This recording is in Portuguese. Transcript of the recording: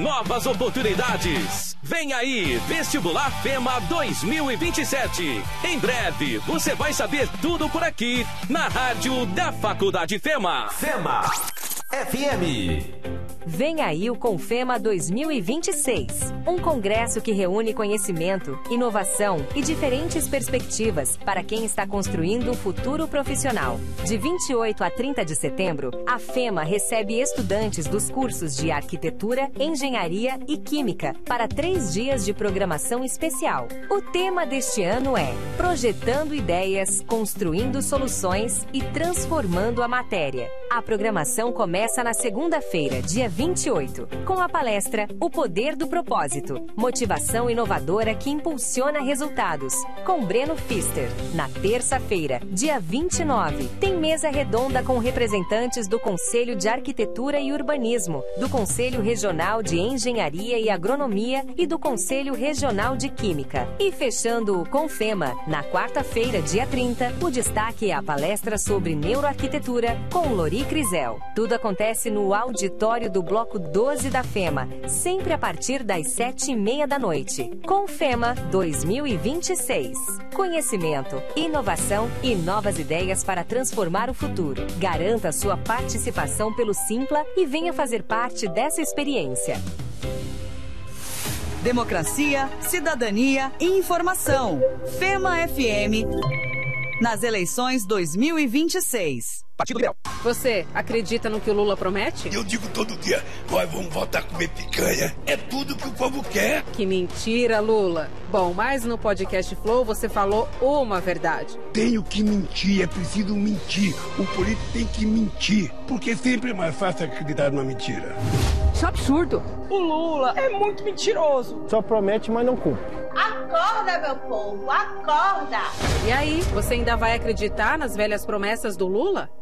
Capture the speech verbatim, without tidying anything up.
Novas oportunidades. Vem aí, Vestibular FEMA dois mil e vinte e sete. Em breve, você vai saber tudo por aqui, na rádio da Faculdade FEMA. FEMA F M. Vem aí o Confema dois mil e vinte e seis, um congresso que reúne conhecimento, inovação e diferentes perspectivas para quem está construindo um futuro profissional. De vinte e oito a trinta de setembro, a FEMA recebe estudantes dos cursos de Arquitetura, Engenharia e Química para três dias de programação especial. O tema deste ano é Projetando Ideias, Construindo Soluções e Transformando a Matéria. A programação começa na segunda-feira, dia vinte e oito, com a palestra O Poder do Propósito, motivação inovadora que impulsiona resultados, com Breno Pfister. Na terça-feira, dia vinte e nove, tem mesa redonda com representantes do Conselho de Arquitetura e Urbanismo, do Conselho Regional de Engenharia e Agronomia e do Conselho Regional de Química. E fechando o Confema, na quarta-feira, dia trinta, o destaque é a palestra sobre neuroarquitetura com Lori Crisel. Tudo acontece no auditório do Bloco doze da FEMA, sempre a partir das sete e meia da noite. Confema dois mil e vinte e seis. Conhecimento, inovação e novas ideias para transformar o futuro. Garanta sua participação pelo Simpla e venha fazer parte dessa experiência. Democracia, cidadania e informação. FEMA F M. Nas eleições dois mil e vinte e seis. Partido Liberal. Você acredita no que o Lula promete? Eu digo todo dia, nós vamos voltar a comer picanha. É tudo que o povo quer. Que mentira, Lula. Bom, mas no podcast Flow você falou uma verdade. Tenho que mentir, é preciso mentir. O político tem que mentir, porque sempre é mais fácil acreditar numa mentira. Isso é absurdo. O Lula é muito mentiroso. Só promete, mas não cumpre. Acorda, meu povo, acorda! E aí, você ainda vai acreditar nas velhas promessas do Lula?